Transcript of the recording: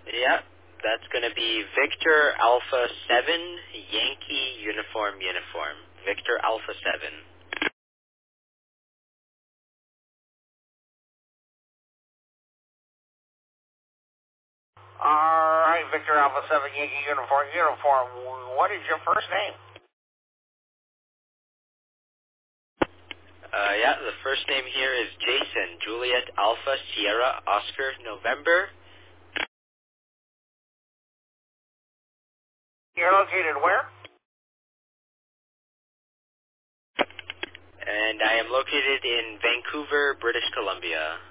Yeah, that's going to be Victor Alpha 7, Yankee Uniform. Victor Alpha 7. All right, Victor Alpha 7, Yankee Uniform. What is your first name? Yeah, the first name here is Jason. Juliet Alpha Sierra Oscar November. You're located where? And I am located in Vancouver, British Columbia.